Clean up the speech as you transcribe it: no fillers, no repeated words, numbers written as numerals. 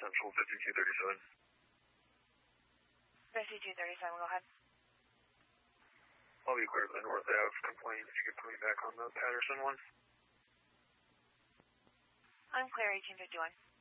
Central 5237. 5237, go ahead. I'll be clear to the North Ave complaint. If you could put me back on the Patterson one. I'm clear, 1851.